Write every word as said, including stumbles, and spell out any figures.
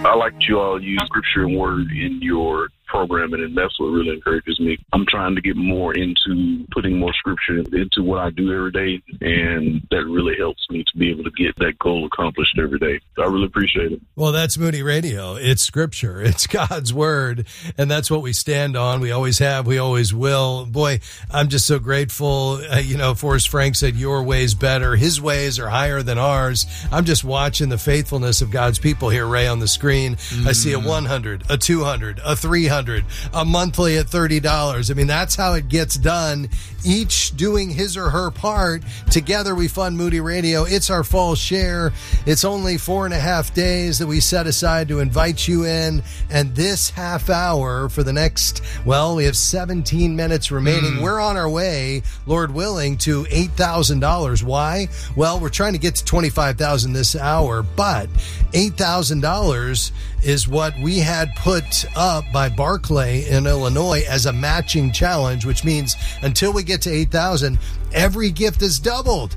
I like that you all use scripture and word in your programming, and that's what really encourages me. I'm trying to get more into putting more scripture into what I do every day, and that really helps me to be able to get that goal accomplished every day. I really appreciate it. Well, that's Moody Radio. It's scripture. It's God's word, and that's what we stand on. We always have. We always will. Boy, I'm just so grateful. Uh, you know, Forrest Frank said, your way's better. His ways are higher than ours. I'm just watching the faithfulness of God's people here, Ray, on the screen. Mm. I see a one hundred, a two hundred, a three hundred, a monthly at thirty dollars. I mean, that's how it gets done. Each doing his or her part. Together we fund Moody Radio. It's our fall share. It's only four and a half days that we set aside to invite you in. And this half hour for the next, well, we have seventeen minutes remaining. Mm. We're on our way, Lord willing, to eight thousand dollars. Why? Well, we're trying to get to twenty-five thousand dollars this hour, but eight thousand dollars is what we had put up by Barclay in Illinois as a matching challenge, which means until we get to eight thousand, every gift is doubled.